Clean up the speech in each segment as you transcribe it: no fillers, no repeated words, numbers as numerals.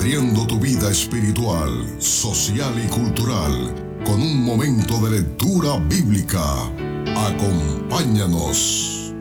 nutriendo tu vida espiritual, social y cultural con un momento de lectura bíblica. Acompáñanos.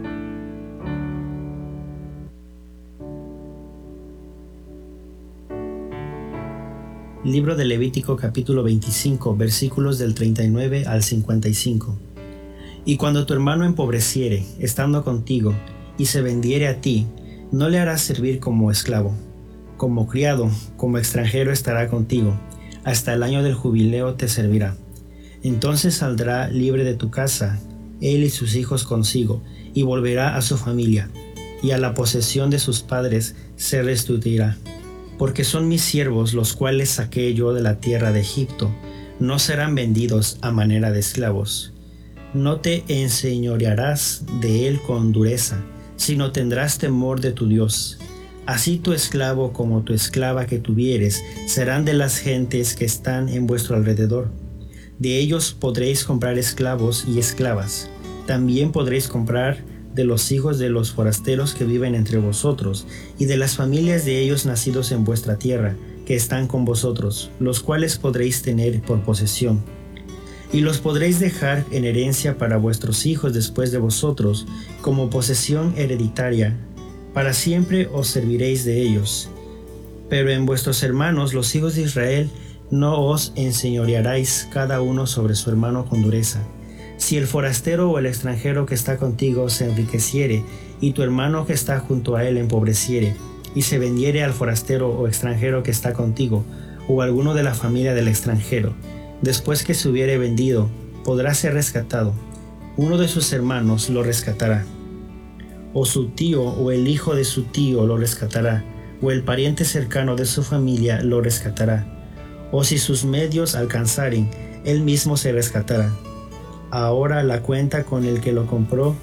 Libro de Levítico capítulo 25, versículos del 39 al 55. Y cuando tu hermano empobreciere, estando contigo, y se vendiere a ti, no le harás servir como esclavo. Como criado, como extranjero estará contigo, hasta el año del jubileo te servirá. Entonces saldrá libre de tu casa, él y sus hijos consigo, y volverá a su familia, y a la posesión de sus padres se restituirá. Porque son mis siervos los cuales saqué yo de la tierra de Egipto, no serán vendidos a manera de esclavos. No te enseñorearás de él con dureza, sino tendrás temor de tu Dios. Así tu esclavo como tu esclava que tuvieres serán de las gentes que están en vuestro alrededor. De ellos podréis comprar esclavos y esclavas. También podréis comprar de los hijos de los forasteros que viven entre vosotros, y de las familias de ellos nacidos en vuestra tierra, que están con vosotros, los cuales podréis tener por posesión. Y los podréis dejar en herencia para vuestros hijos después de vosotros, como posesión hereditaria. Para siempre os serviréis de ellos. Pero en vuestros hermanos, los hijos de Israel, no os enseñorearéis cada uno sobre su hermano con dureza. Si el forastero o el extranjero que está contigo se enriqueciere, y tu hermano que está junto a él empobreciere, y se vendiere al forastero o extranjero que está contigo, o alguno de la familia del extranjero, después que se hubiere vendido, podrá ser rescatado. Uno de sus hermanos lo rescatará, o su tío o el hijo de su tío lo rescatará, o el pariente cercano de su familia lo rescatará, o si sus medios alcanzaren, él mismo se rescatará. Ahora la cuenta con el que lo compró,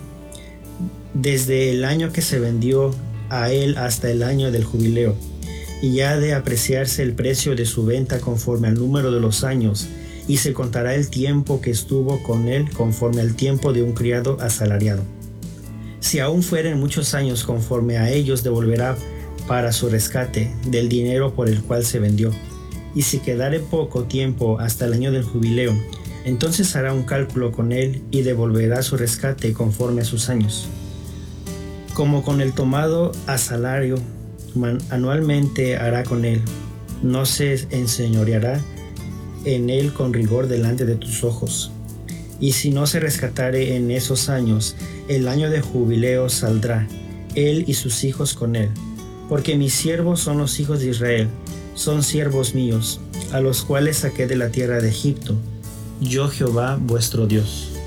desde el año que se vendió a él hasta el año del jubileo, y ha de apreciarse el precio de su venta conforme al número de los años, y se contará el tiempo que estuvo con él conforme al tiempo de un criado asalariado. Si aún fueren muchos años, conforme a ellos devolverá para su rescate del dinero por el cual se vendió. Y si quedare poco tiempo hasta el año del jubileo, entonces hará un cálculo con él y devolverá su rescate conforme a sus años. Como con el tomado a salario, anualmente hará con él. No se enseñoreará en él con rigor delante de tus ojos. Y si no se rescatare en esos años, el año de jubileo saldrá, él y sus hijos con él. Porque mis siervos son los hijos de Israel, son siervos míos, a los cuales saqué de la tierra de Egipto. Yo Jehová vuestro Dios.